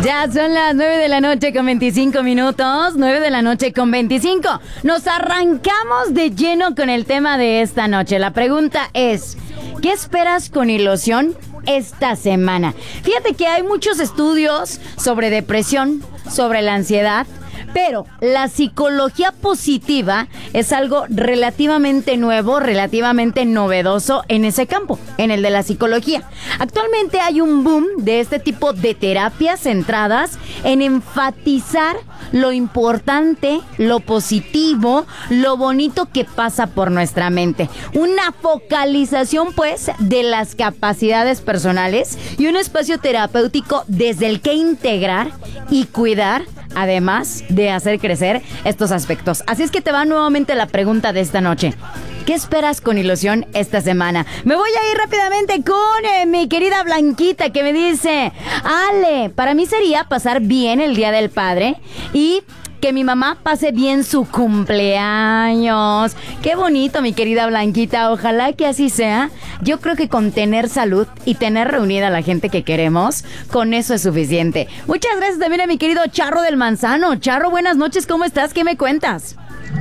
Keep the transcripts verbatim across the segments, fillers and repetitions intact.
Ya son las nueve de la noche con veinticinco minutos, nueve de la noche con veinticinco. Nos arrancamos de lleno con el tema de esta noche. La pregunta es, ¿qué esperas con ilusión esta semana? Fíjate que hay muchos estudios sobre depresión, sobre la ansiedad, pero la psicología positiva es algo relativamente nuevo, relativamente novedoso en ese campo, en el de la psicología. Actualmente hay un boom de este tipo de terapias centradas en enfatizar lo importante, lo positivo, lo bonito que pasa por nuestra mente. Una focalización, pues, de las capacidades personales y un espacio terapéutico desde el que integrar y cuidar, además de hacer crecer estos aspectos. Así es que te va nuevamente la pregunta de esta noche. ¿Qué esperas con ilusión esta semana? Me voy a ir rápidamente con eh, mi querida Blanquita, que me dice: Ale, para mí sería pasar bien el Día del Padre y que mi mamá pase bien su cumpleaños. Qué bonito, mi querida Blanquita. Ojalá que así sea. Yo creo que con tener salud y tener reunida a la gente que queremos, con eso es suficiente. Muchas gracias también a mi querido Charro del Manzano. Charro, buenas noches, ¿cómo estás? ¿Qué me cuentas?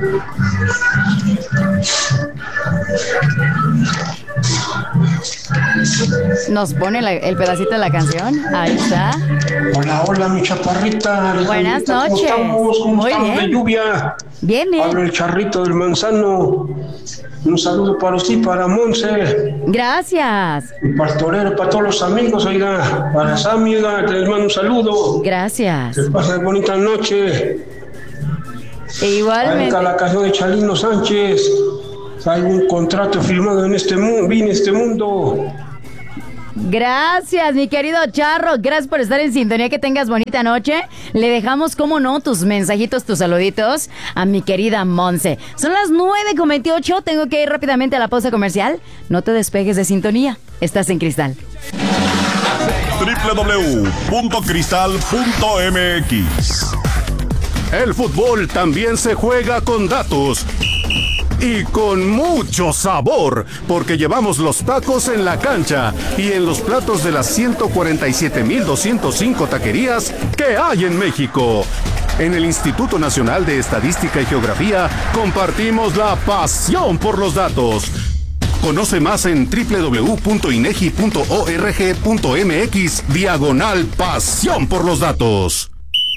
Nos pone la, el pedacito de la canción. Ahí está. Hola, hola, mi chaparrita. Buenas noches. ¿Cómo estamos? ¿Cómo Muy estamos bien. de lluvia? Bien, bien. Habla el Charrito del Manzano. Un saludo para usted y para Monse. Gracias. El pastorero, para todos los amigos, oiga. Para Sammy, oiga, que les mando un saludo. Gracias. Que pasen bonita noche. E Ahí igualmente. está la canción de Chalino Sánchez. Hay un contrato firmado en este mundo, en este mundo. Gracias, mi querido Charro. Gracias por estar en sintonía. Que tengas bonita noche. Le dejamos, como no, tus mensajitos, tus saluditos a mi querida Monse. Son las nueve con veintiocho. Tengo que ir rápidamente a la pausa comercial. No te despegues de sintonía. Estás en Cristal. doble u doble u doble u punto cristal punto m x. El fútbol también se juega con datos y con mucho sabor, porque llevamos los tacos en la cancha y en los platos de las ciento cuarenta y siete mil doscientas cinco taquerías que hay en México. En el Instituto Nacional de Estadística y Geografía compartimos la pasión por los datos. Conoce más en doble u doble u doble u punto inegi punto org punto mx diagonal pasión por los datos.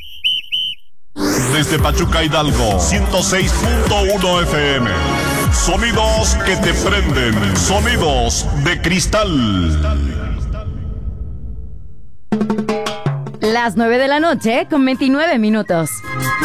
Desde Pachuca, Hidalgo, ciento seis punto uno F M. Sonidos que te prenden. Sonidos de cristal. Las nueve de la noche con veintinueve minutos.